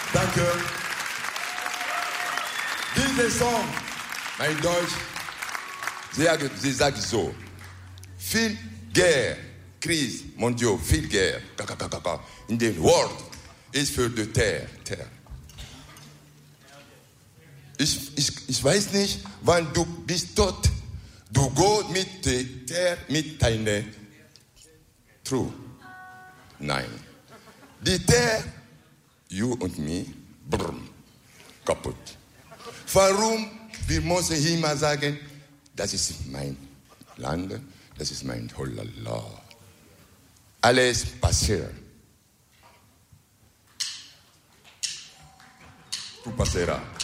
Danke. Dieser Song, mein Deutsch, sie sagt so, viel Guerre, Krise, mon Dieu, viel Guerre, in den World ist für die Terre. Ich weiß nicht, wann du bist tot, du gehst mit der Terre, mit deiner True. Nein. Die Terre, you und me, brrm, kaputt. Warum? Wir müssen immer sagen, das ist mein Land, das ist mein Holland. Alles passiert. Tu passeras.